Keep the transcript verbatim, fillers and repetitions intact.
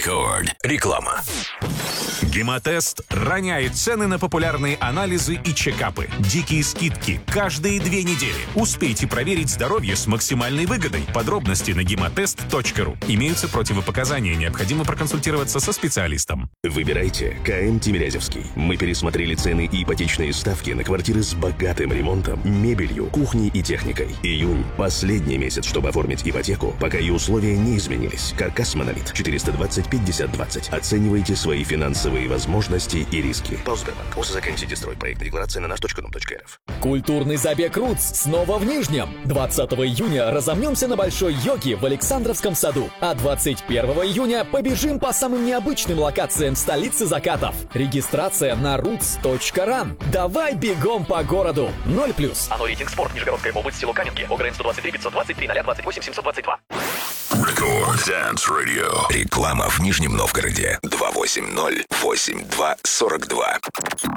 Рекорд. Реклама. Гемотест роняет цены на популярные анализы и чекапы. Дикие скидки каждые две недели. Успейте проверить здоровье с максимальной выгодой. Подробности на гемотест точка ру. Имеются противопоказания. Необходимо проконсультироваться со специалистом. Выбирайте КМ Тимирязевский. Мы пересмотрели цены и ипотечные ставки на квартиры с богатым ремонтом, мебелью, кухней и техникой. Июнь – последний месяц, чтобы оформить ипотеку, пока и условия не изменились. Каркас Монолит четыреста двадцать пятьдесят двадцать. Оценивайте свои финансовые возможности и риски. Полсбербанк. ОСЗ Строй. Проект декларации на наш точка ком точка эр эф. Культурный забег Рутс снова в Нижнем. двадцатого июня разомнемся на Большой Йоге в Александровском саду. А двадцать первого июня побежим по самым необычным локациям столицы закатов. Регистрация на рутс точка ран. Давай бегом по городу. ноль плюс. Оно рейтинг спорт. Нижегородская область, село Каменки. ОГРН сто двадцать три пятьсот двадцать три ноль двадцать восемь семьсот двадцать два. Рекорд Dance Radio. Реклама в Нижнем Новгороде. два восемь ноль восемь два сорок два.